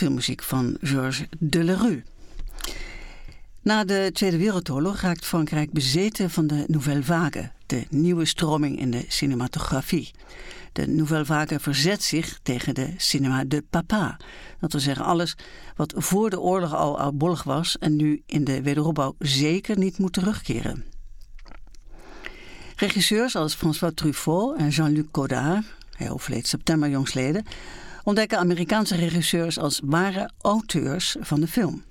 filmmuziek van Georges Delerue. Na de Tweede Wereldoorlog raakt Frankrijk bezeten van de Nouvelle Vague, de nieuwe stroming in de cinematografie. De Nouvelle Vague verzet zich tegen de cinéma de papa. Dat wil zeggen alles wat voor de oorlog al oudbollig was en nu in de wederopbouw zeker niet moet terugkeren. Regisseurs als François Truffaut en Jean-Luc Godard, hij overleed september jongstleden, ontdekken Amerikaanse regisseurs als ware auteurs van de film.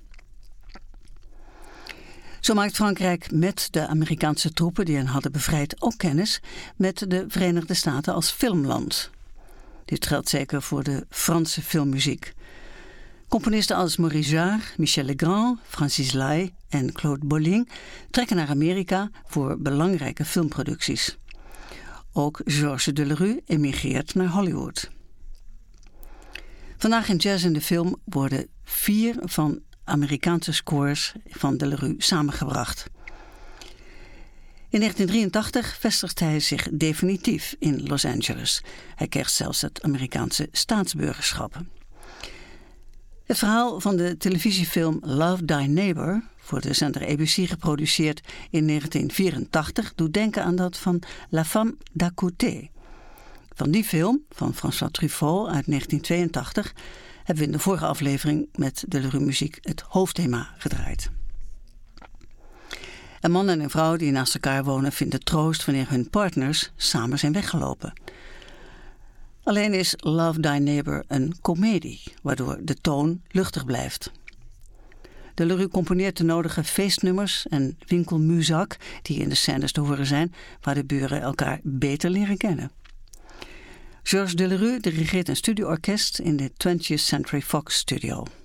Zo maakt Frankrijk met de Amerikaanse troepen die hen hadden bevrijd ook kennis met de Verenigde Staten als filmland. Dit geldt zeker voor de Franse filmmuziek. Componisten als Maurice Jarre, Michel Legrand, Francis Lai en Claude Bolling trekken naar Amerika voor belangrijke filmproducties. Ook Georges Delerue emigreert naar Hollywood. Vandaag in Jazz in de Film worden 4 van Amerikaanse scores van Delerue samengebracht. In 1983 vestigt hij zich definitief in Los Angeles. Hij kreeg zelfs het Amerikaanse staatsburgerschap. Het verhaal van de televisiefilm Love Thy Neighbor, voor de zender ABC geproduceerd in 1984, doet denken aan dat van La Femme d'à côté. Van die film, van François Truffaut uit 1982, hebben we in de vorige aflevering met Delerue muziek het hoofdthema gedraaid. Een man en een vrouw die naast elkaar wonen vinden troost wanneer hun partners samen zijn weggelopen. Alleen is Love Thy Neighbor een komedie, waardoor de toon luchtig blijft. Delerue componeert de nodige feestnummers en winkelmuzak die in de scènes te horen zijn, waar de buren elkaar beter leren kennen. Georges Delerue dirigeert een studioorkest in de 20th Century Fox Studio.